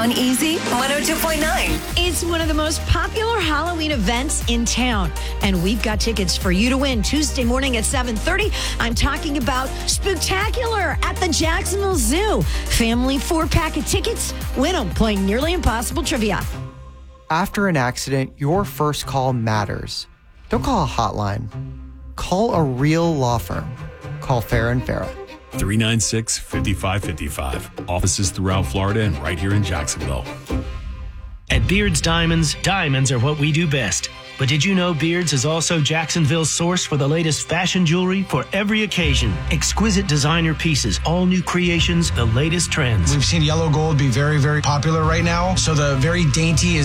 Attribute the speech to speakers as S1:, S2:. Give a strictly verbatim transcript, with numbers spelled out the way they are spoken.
S1: on Easy one oh two point nine.
S2: It's one of the most popular Halloween events in town, and we've got tickets for you to win Tuesday morning at seven thirty. I'm talking about Spooktacular at the Jacksonville Zoo. Family four-pack of tickets. Win them playing Nearly Impossible Trivia.
S3: After an accident, your first call matters. Don't call a hotline. Call a real law firm. Call Farrah and Farrah.
S4: three nine six, five five five five. Offices throughout Florida and right here in Jacksonville.
S5: At Beards Diamonds, diamonds are what we do best. But did you know Beards is also Jacksonville's source for the latest fashion jewelry for every occasion? Exquisite designer pieces, all new creations, the latest trends.
S6: We've seen yellow gold be very, very popular right now. So the very dainty is